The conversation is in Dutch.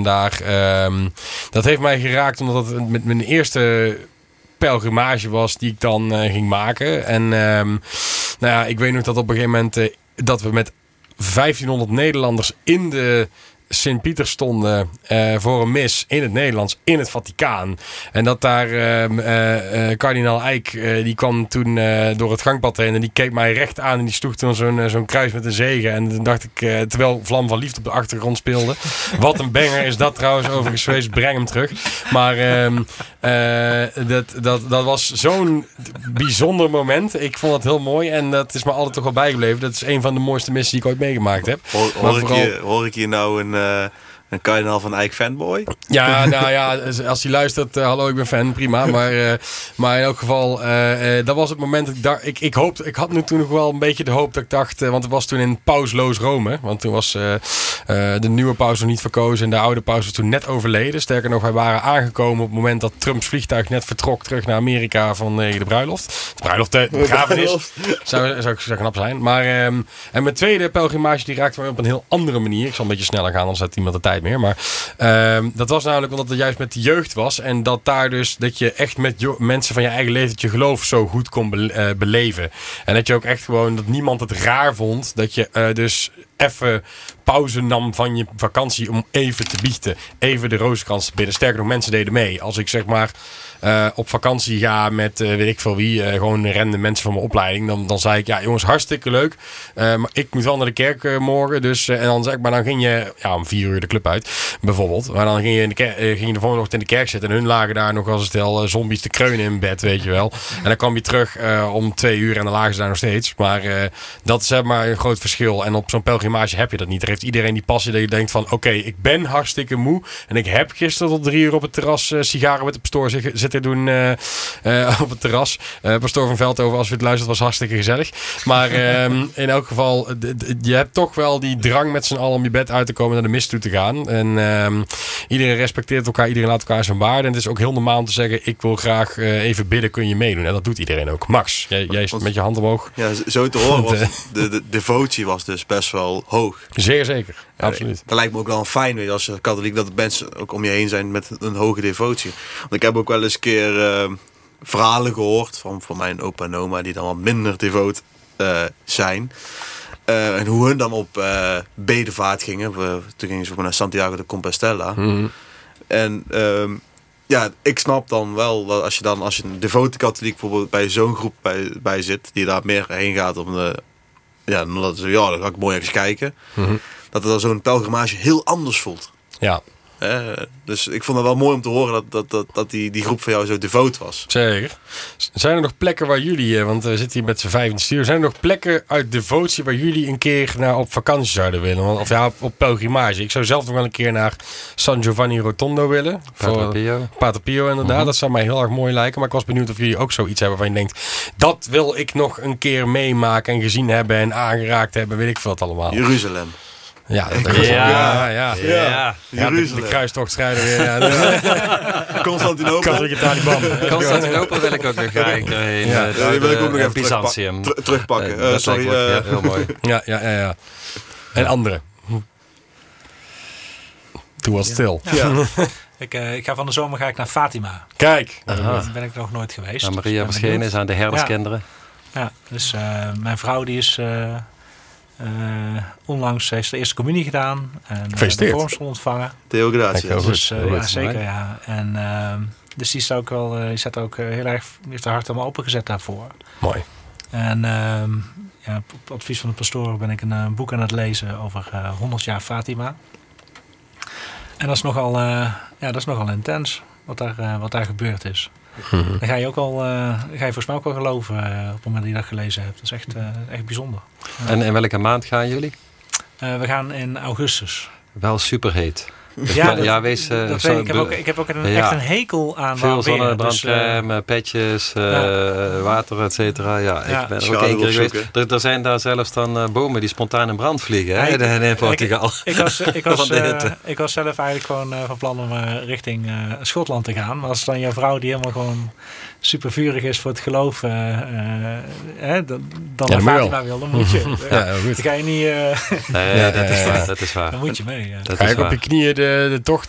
daar. Dat heeft mij geraakt omdat het met mijn eerste pelgrimage was die ik dan ging maken. En ik weet nog dat op een gegeven moment dat we met 1500 Nederlanders in de Sint-Pieter stonden voor een mis in het Nederlands in het Vaticaan. En dat daar kardinaal Eijk, die kwam toen door het gangpad heen en die keek mij recht aan en die sloeg toen zo'n kruis met een zegen. En toen dacht ik, terwijl Vlam van Liefde op de achtergrond speelde. Wat een banger is dat trouwens overigens geweest, breng hem terug. Maar dat was zo'n bijzonder moment. Ik vond het heel mooi en dat is me altijd toch wel bijgebleven. Dat is een van de mooiste missen die ik ooit meegemaakt heb. Hoor ik hier nou een kardinaal van Eijk fanboy? Ja, nou ja, als hij luistert, hallo, ik ben fan, prima. Maar in elk geval, dat was het moment dat ik dacht, ik had nu toen nog wel een beetje de hoop dat ik dacht, want het was toen in pausloos Rome. Want toen was de nieuwe paus nog niet verkozen en de oude paus was toen net overleden. Sterker nog, wij waren aangekomen op het moment dat Trumps vliegtuig net vertrok terug naar Amerika vanwege de bruiloft. De begrafenis. Zou knap zijn. Maar, en mijn tweede pelgrimage, die raakte me op een heel andere manier. Ik zal een beetje sneller gaan, anders heeft iemand de tijd meer. Maar dat was namelijk omdat het juist met de jeugd was. En dat daar dus, dat je echt met mensen van je eigen leeftijd je geloof zo goed kon beleven. En dat je ook echt gewoon, dat niemand het raar vond. Dat je dus even pauze nam van je vakantie om even te biechten. Even de rozenkrans te bidden. Sterker nog, mensen deden mee. Als ik zeg maar op vakantie ga met weet ik veel wie, gewoon random mensen van mijn opleiding, dan zei ik, ja jongens, hartstikke leuk. Maar ik moet wel naar de kerk morgen. Dus, en dan zeg ik, maar dan ging je om 4 uur de club uit, bijvoorbeeld. Maar dan ging je, ging je de volgende ochtend in de kerk zitten. En hun lagen daar nog als een stel zombies te kreunen in bed, weet je wel. En dan kwam je terug om 2 uur en dan lagen ze daar nog steeds. Maar dat is zeg maar een groot verschil. En op zo'n pelgrimage heb je dat niet. Er heeft iedereen die passie dat je denkt van, oké, ik ben hartstikke moe. En ik heb gisteren tot 3 uur op het terras sigaren met de pastoor zitten doen op het terras. Pastoor van Veldhoven, als u het luistert, was hartstikke gezellig. Maar in elk geval, je hebt toch wel die drang met z'n allen om je bed uit te komen naar de mis toe te gaan. En iedereen respecteert elkaar, iedereen laat elkaar zijn waarde. En het is ook heel normaal om te zeggen, ik wil graag even bidden, kun je meedoen. En dat doet iedereen ook. Max, jij met je hand omhoog. Ja, zo te horen was de devotie was dus best wel hoog. Zeer zeker, absoluut. Dat lijkt me ook wel fijn, weet je, als katholiek, dat mensen ook om je heen zijn met een hoge devotie. Want ik heb ook wel eens een keer verhalen gehoord van mijn opa en oma die dan wat minder devoot zijn. En hoe hun dan op bedevaart gingen. Toen gingen ze naar Santiago de Compostela. Mm-hmm. En ik snap dan wel dat als je een devote katholiek bijvoorbeeld bij zo'n groep bij zit, die daar meer heen gaat om dan ga ik mooi eens kijken. Mm-hmm. Dat het dan zo'n pelgrimage heel anders voelt. Ja. Dus ik vond het wel mooi om te horen dat die groep van jou zo devoot was. Zeker. Zijn er nog plekken waar jullie, want we zitten hier met z'n 5 in het stuur, zijn er nog plekken uit devotie waar jullie een keer op vakantie zouden willen? Of op pelgrimage. Ik zou zelf nog wel een keer naar San Giovanni Rotondo willen. Pater Pio inderdaad. Mm-hmm. Dat zou mij heel erg mooi lijken. Maar ik was benieuwd of jullie ook zoiets hebben waarvan je denkt, dat wil ik nog een keer meemaken en gezien hebben en aangeraakt hebben. Weet ik veel wat allemaal. Jeruzalem. Ja, de kruistochtstrijder weer. Ja. Constantinopel. Constantinopel wil ik ook nog graag heen. Die wil ik ook nog even Byzantium. terugpakken. Sorry. Heel mooi. Ja. En andere. Toen was het stil. Ja. Ik ga van de zomer naar Fatima. Kijk. Daar ben ik nog nooit geweest. Nou, Maria verschenen is aan de herderskinderen. Ja, dus mijn vrouw die is onlangs heeft de eerste communie gedaan. En de vormsel ontvangen. Deo gratie. Dus, zeker, ja. En dus die is ook wel, die zet ook heel erg, heeft haar hart allemaal opengezet daarvoor. Mooi. En op advies van de pastoor ben ik een boek aan het lezen over 100 jaar Fatima. En dat is nogal intens wat daar gebeurd is. Mm-hmm. Dan ga je ook al, volgens mij ook wel geloven op het moment dat je dat gelezen hebt. Dat is echt bijzonder. Ja. En in welke maand gaan jullie? We gaan in augustus. Wel superheet. Ja, wees. Ik heb ook echt een hekel aan veel zonnebrandcrème, petjes, water, et cetera. Ja, ik ben er ook 1 keer geweest. Er zijn daar zelfs dan bomen die spontaan in brand vliegen in Portugal. Ik was zelf eigenlijk gewoon van plan om richting Schotland te gaan. Maar als dan jouw vrouw die helemaal gewoon super vurig is voor het geloof, dan naar Fatima wil, dan moet je. Dan ga je niet. Dat is waar. Dan moet je mee. Ga je op je knieën de tocht